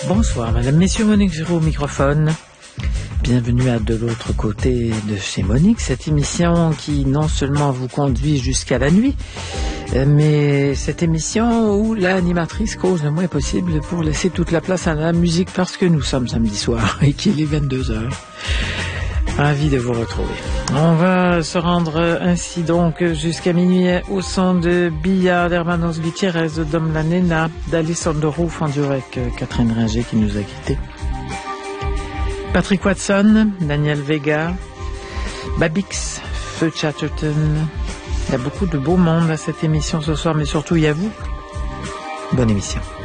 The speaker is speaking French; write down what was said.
Bonsoir, mesdames, messieurs, Monique Giraud au microphone. Bienvenue à De l'autre côté de chez Monique, cette émission qui non seulement vous conduit jusqu'à la nuit, mais cette émission où l'animatrice cause le moins possible pour laisser toute la place à la musique parce que nous sommes samedi soir et qu'il est 22h. Ravi de vous retrouver. On va se rendre ainsi donc jusqu'à minuit au son de Billa, d'Hermanos Gutiérrez, de Dom La Nena, d'Alessandro Ruf, en duo avec Catherine Ringer qui nous a quittés. Patrick Watson, Daniel Vega, Babix, Feu Chatterton. Il y a beaucoup de beau monde à cette émission ce soir, mais surtout il y a vous. Bonne émission.